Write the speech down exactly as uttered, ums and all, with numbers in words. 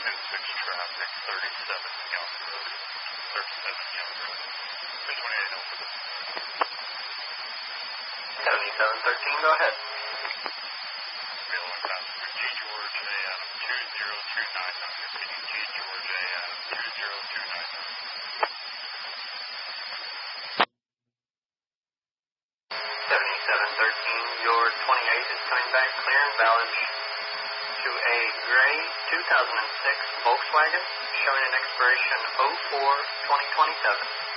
ten six traffic, thirty-seven Young Road, thirty-seven Young Road, ten twenty-eight over this. seventy-seven thirteen, go ahead. Real one passenger, G George, A Adam, two zero two nine nine, repeating G George, A Adam, two zero two nine nine. seventy-seven thirteen, your twenty-eight is coming back clear and valid to a gray two thousand six Volkswagen showing an expiration oh four twenty twenty-seven.